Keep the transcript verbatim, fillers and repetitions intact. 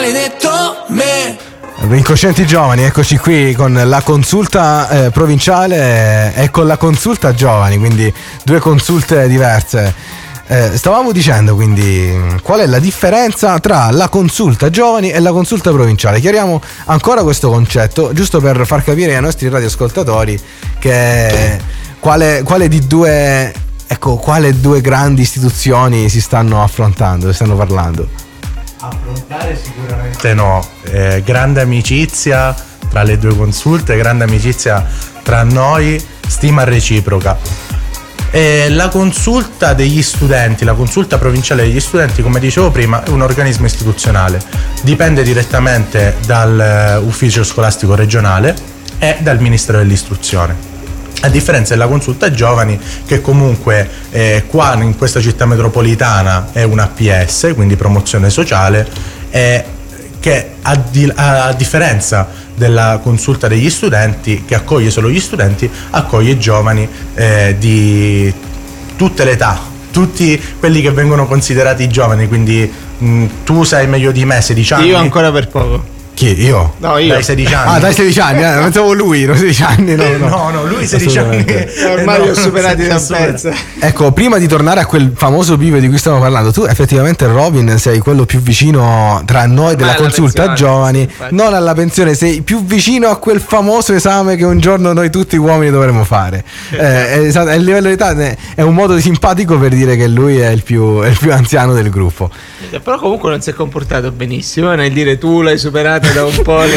maledetto me. Incoscienti giovani, eccoci qui con la consulta eh, provinciale e con la consulta giovani, quindi due consulte diverse. Eh, stavamo dicendo quindi qual è la differenza tra la consulta giovani e la consulta provinciale. Chiariamo ancora questo concetto, giusto per far capire ai nostri radioascoltatori che quale, quale di due, ecco, quale due grandi istituzioni si stanno affrontando, si stanno parlando. Affrontare sicuramente no, eh, grande amicizia tra le due consulte, grande amicizia tra noi, stima reciproca. E la consulta degli studenti, la consulta provinciale degli studenti, come dicevo prima, è un organismo istituzionale, dipende direttamente dall'ufficio scolastico regionale e dal Ministero dell'Istruzione. A differenza della consulta giovani, che comunque eh, qua in questa città metropolitana è una P S, quindi promozione sociale, eh, che a, di, a differenza della consulta degli studenti, che accoglie solo gli studenti, accoglie i giovani eh, di tutte le età, tutti quelli che vengono considerati giovani, quindi mh, tu sai meglio di me, sedici anni. Io ancora per poco. Chi? Io? No, io. Dai sedici anni. Ah, dai sedici anni, eh, pensavo lui, no, sedici anni. No, no, no, no lui sedici anni. Ormai no, li ho superati da un pezzo. Ecco, prima di tornare a quel famoso pive di cui stiamo parlando, tu effettivamente, Robin, sei quello più vicino tra noi della consulta pensione, giovani, sì, non alla pensione, sei più vicino a quel famoso esame che un giorno noi tutti uomini dovremo fare. Eh, è, è il livello di età, è un modo simpatico per dire che lui è il più, è il più anziano del gruppo. Però comunque non si è comportato benissimo nel dire tu l'hai superata da un po'.